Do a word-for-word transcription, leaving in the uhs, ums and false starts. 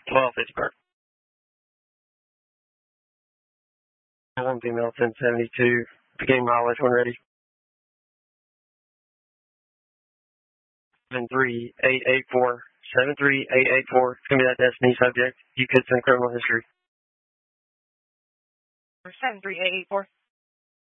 twelve fifty Park. One female ten seventy-two. Beginning mileage when ready. Seven three eight eight four. Seven three eight eight four. It's gonna be that Destiny subject. You could send criminal history. Seven three eight eight four.